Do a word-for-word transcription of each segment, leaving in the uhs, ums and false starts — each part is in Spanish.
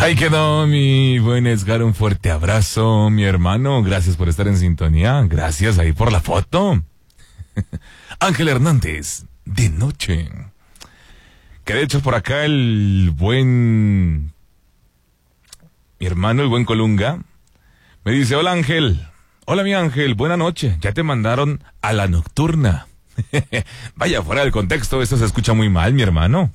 Ahí quedó mi buen Edgar, un fuerte abrazo, mi hermano. Gracias por estar en sintonía. Gracias ahí por la foto. Ángel Hernández, de noche. Que de hecho por acá el buen... Mi hermano, el buen Colunga, me dice, hola Ángel. Hola mi Ángel, buena noche. Ya te mandaron a la nocturna. Vaya, fuera del contexto, esto se escucha muy mal, mi hermano.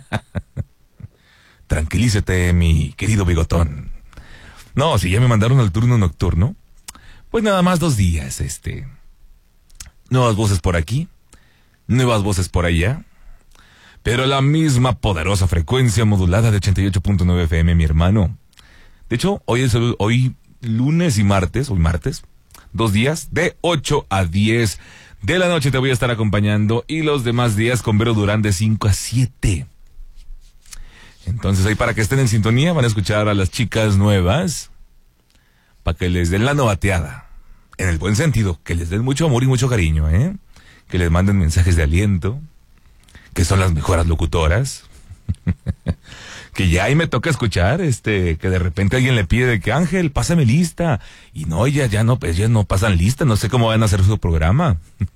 Tranquilízate, mi querido bigotón. No, si ya me mandaron al turno nocturno, pues nada más dos días, este. Nuevas voces por aquí, nuevas voces por allá, pero la misma poderosa frecuencia modulada de ochenta y ocho punto nueve F M, mi hermano. De hecho, hoy es el, hoy lunes y martes, hoy martes, dos días, de ocho a diez de la noche te voy a estar acompañando, y los demás días con Vero Durán de cinco a siete. Entonces ahí para que estén en sintonía van a escuchar a las chicas nuevas, para que les den la novateada, en el buen sentido, que les den mucho amor y mucho cariño, ¿eh? Que les manden mensajes de aliento, que son las mejores locutoras. Que ya ahí me toca escuchar, este, que de repente alguien le pide de que Ángel, pásame lista, y no, ellas ya no, ellas no pasan lista, no sé cómo van a hacer su programa.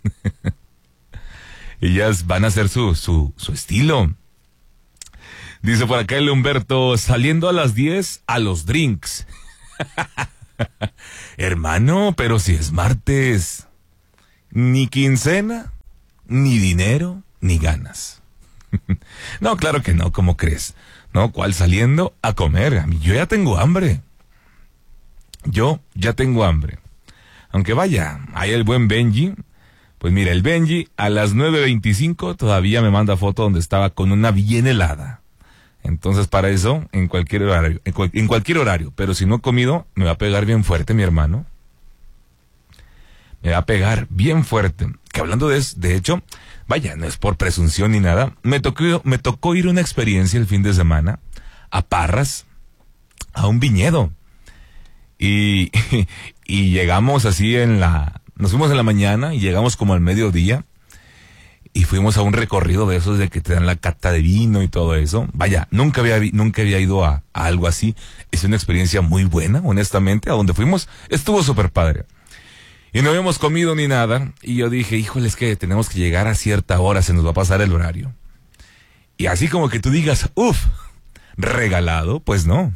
Ellas van a hacer su, su, su estilo. Dice por acá el Humberto, saliendo a las diez a los drinks. Hermano, pero si es martes, ni quincena, ni dinero, ni ganas. No, claro que no, ¿cómo crees? No, ¿cuál saliendo a comer? A mí, yo ya tengo hambre. Yo ya tengo hambre. Aunque vaya, hay el buen Benji. Pues mira, el Benji a las nueve veinticinco todavía me manda foto donde estaba con una bien helada. Entonces para eso, en cualquier horario, en, cual, en cualquier horario, pero si no he comido, me va a pegar bien fuerte, mi hermano. Me va a pegar bien fuerte. Que hablando de eso, de hecho, vaya, no es por presunción ni nada, me tocó, me tocó ir a una experiencia el fin de semana a Parras, a un viñedo. Y, y llegamos así en la, nos fuimos en la mañana y llegamos como al mediodía. Y fuimos a un recorrido de esos de que te dan la cata de vino y todo eso. Vaya, nunca había, nunca había ido a, a algo así. Es una experiencia muy buena, honestamente. A donde fuimos estuvo súper padre. Y no habíamos comido ni nada. Y yo dije, híjole, es que tenemos que llegar a cierta hora, se nos va a pasar el horario. Y así como que tú digas, uff, regalado, pues no.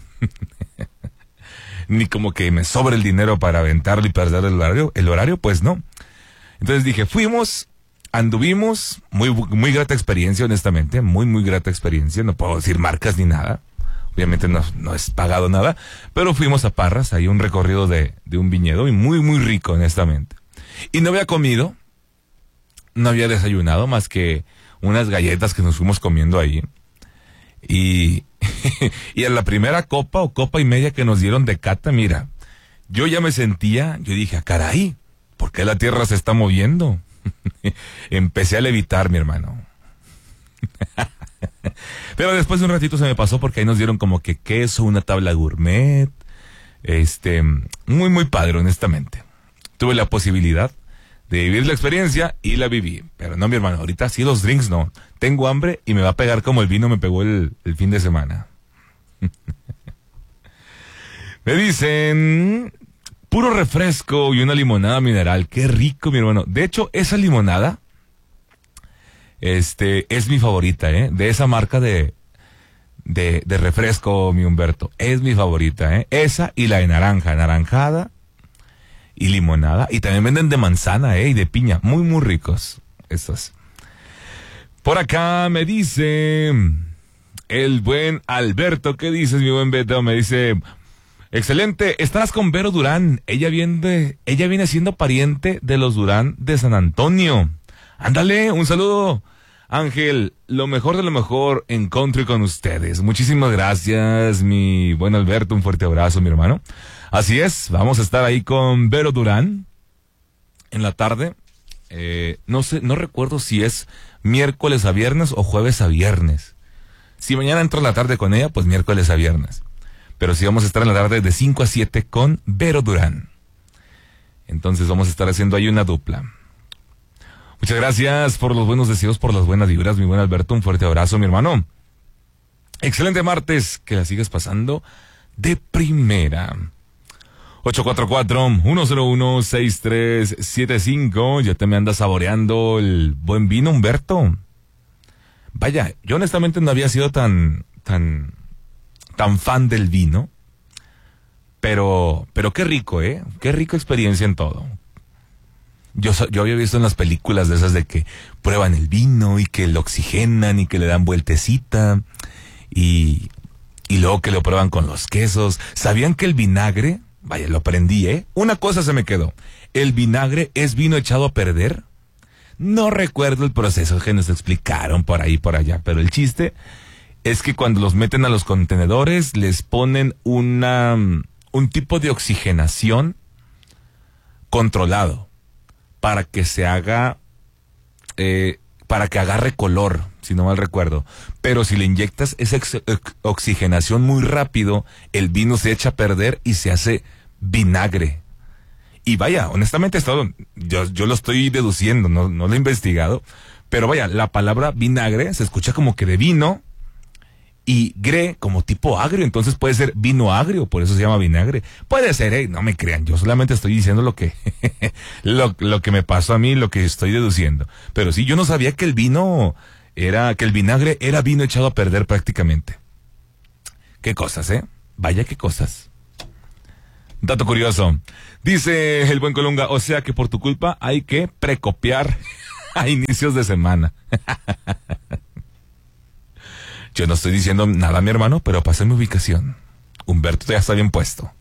Ni como que me sobra el dinero para aventarlo y perder el horario, el horario, pues no. Entonces dije, fuimos... Anduvimos, muy muy grata experiencia, honestamente, muy muy grata experiencia, no puedo decir marcas ni nada, obviamente no, no es pagado nada, pero fuimos a Parras, hay un recorrido de, de un viñedo y muy muy rico, honestamente. Y no había comido, no había desayunado más que unas galletas que nos fuimos comiendo ahí. Y, y en la primera copa o copa y media que nos dieron de cata, mira, yo ya me sentía, yo dije, ah, caray, ¿por qué la tierra se está moviendo? Empecé a levitar, mi hermano. Pero después de un ratito se me pasó porque ahí nos dieron como que queso, una tabla gourmet. Este, muy muy padre, honestamente. Tuve la posibilidad de vivir la experiencia y la viví. Pero no, mi hermano, ahorita sí los drinks no. Tengo hambre y me va a pegar como el vino me pegó el, el fin de semana. Me dicen... Puro refresco y una limonada mineral. Qué rico, mi hermano. De hecho, esa limonada, este, es mi favorita, ¿eh? De esa marca de, de, de refresco, mi Humberto. Es mi favorita, ¿eh? Esa y la de naranja, naranjada y limonada. Y también venden de manzana, ¿eh? Y de piña. Muy, muy ricos estos. Por acá me dice el buen Alberto. ¿Qué dices, mi buen Beto? Me dice... Excelente, estás con Vero Durán, ella viene, ella viene siendo pariente de los Durán de San Antonio. Ándale, un saludo, Ángel, lo mejor de lo mejor en country con ustedes. Muchísimas gracias, mi buen Alberto, un fuerte abrazo, mi hermano. Así es, vamos a estar ahí con Vero Durán en la tarde. Eh, no sé, no recuerdo si es miércoles a viernes o jueves a viernes. Si mañana entro en la tarde con ella, pues miércoles a viernes. Pero sí vamos a estar en la tarde de cinco a siete con Vero Durán. Entonces vamos a estar haciendo ahí una dupla. Muchas gracias por los buenos deseos, por las buenas vibras, mi buen Alberto. Un fuerte abrazo, mi hermano. Excelente martes, que la sigas pasando de primera. ocho cuatro cuatro, uno cero uno, seis tres siete cinco. Ya te me andas saboreando el buen vino, Humberto. Vaya, yo honestamente no había sido tan, tan, tan fan del vino. Pero, pero qué rico, ¿eh? Qué rico experiencia en todo. Yo, yo había visto en las películas de esas de que prueban el vino y que lo oxigenan y que le dan vueltecita y, y luego que lo prueban con los quesos. ¿Sabían que el vinagre, vaya, lo aprendí, ¿eh? Una cosa se me quedó. ¿El vinagre es vino echado a perder? No recuerdo el proceso que nos explicaron por ahí por allá, pero el chiste es que cuando los meten a los contenedores les ponen una, un tipo de oxigenación controlado para que se haga, eh, para que agarre color, si no mal recuerdo. Pero si le inyectas esa ex- oxigenación muy rápido, el vino se echa a perder y se hace vinagre. Y vaya, honestamente, esto, yo, yo lo estoy deduciendo, no, no lo he investigado, pero vaya, la palabra vinagre se escucha como que de vino, y gre como tipo agrio, entonces puede ser vino agrio, por eso se llama vinagre. Puede ser, eh, no me crean, yo solamente estoy diciendo lo que lo, lo que me pasó a mí, lo que estoy deduciendo. Pero sí, yo no sabía que el vino era, que el vinagre era vino echado a perder prácticamente. Qué cosas, eh, vaya qué cosas. Dato curioso, dice el buen Colunga, o sea que por tu culpa hay que precopiar a inicios de semana. Yo no estoy diciendo nada, mi hermano, pero pasé mi ubicación. Humberto ya está bien puesto.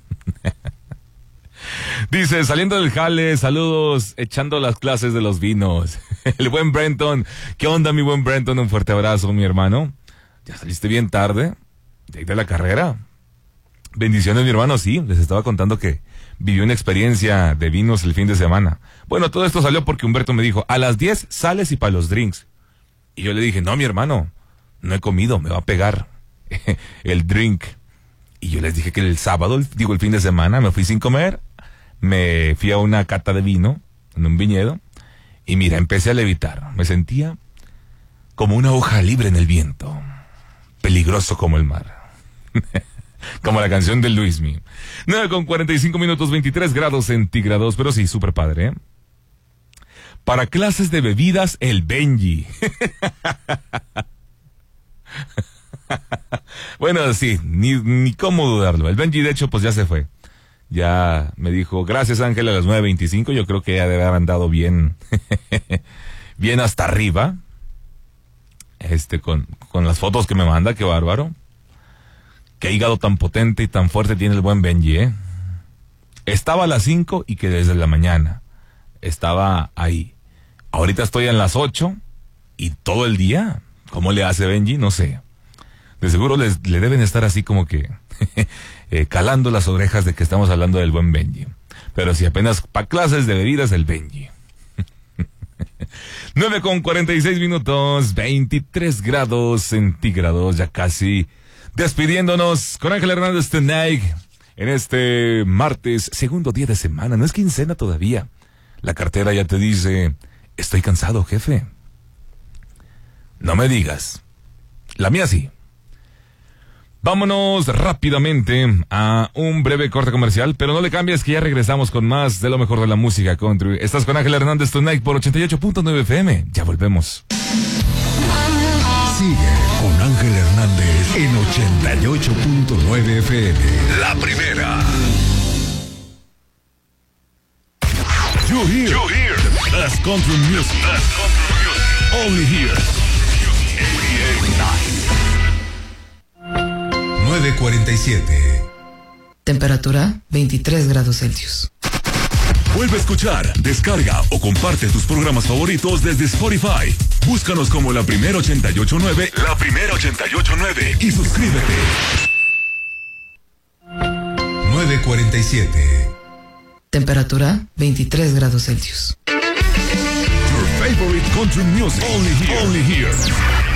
Dice, saliendo del jale, saludos, echando las clases de los vinos. El buen Brenton. ¿Qué onda, mi buen Brenton? Un fuerte abrazo, mi hermano. Ya saliste bien tarde de, de la carrera. Bendiciones, mi hermano. Sí, les estaba contando que viví una experiencia de vinos el fin de semana. Bueno, todo esto salió porque Humberto me dijo, a las diez sales y para los drinks. Y yo le dije, no, mi hermano, no he comido, me va a pegar el drink. Y yo les dije que el sábado, digo el fin de semana, me fui sin comer, me fui a una cata de vino en un viñedo y mira, empecé a levitar. Me sentía como una hoja libre en el viento, peligroso como el mar. Como la canción de Luismi. nueve con cuarenta y cinco minutos, veintitrés grados centígrados, pero sí, súper padre, ¿eh? Para clases de bebidas, el Benji. Bueno, sí, ni, ni cómo dudarlo. El Benji, de hecho, pues ya se fue. Ya me dijo, gracias Ángel, a las nueve veinticinco. Yo creo que ya debe haber andado bien, bien hasta arriba. Este, con, con las fotos que me manda, qué bárbaro. Qué hígado tan potente y tan fuerte tiene el buen Benji, ¿eh? Estaba a las cinco y que desde la mañana estaba ahí. Ahorita estoy en las ocho y todo el día. ¿Cómo le hace Benji? No sé. De seguro les, le deben estar así como que eh, calando las orejas de que estamos hablando del buen Benji. Pero si apenas para clases de bebidas, el Benji. nueve con cuarenta y seis minutos, veintitrés grados centígrados, ya casi despidiéndonos con Ángel Hernández Tonight en este martes, segundo día de semana. No es quincena todavía. La cartera ya te dice, estoy cansado, jefe. No me digas. La mía sí. Vámonos rápidamente a un breve corte comercial, pero no le cambies que ya regresamos con más de lo mejor de la música country. Estás con Ángel Hernández Tonight por ochenta y ocho punto nueve F M. Ya volvemos. Sigue con Ángel Hernández en ochenta y ocho punto nueve F M. La primera. You hear, you hear the best country music. Best country music. Only here. eighty-eight point nine. nueve cuarenta y siete. Temperatura veintitrés grados Celsius. Vuelve a escuchar, descarga o comparte tus programas favoritos desde Spotify. Búscanos como La Primera ochenta y ocho punto nueve, La Primera ochenta y ocho punto nueve y suscríbete. nueve cuarenta y siete. Temperatura veintitrés grados Celsius. Your favorite country music. Only here. Only here.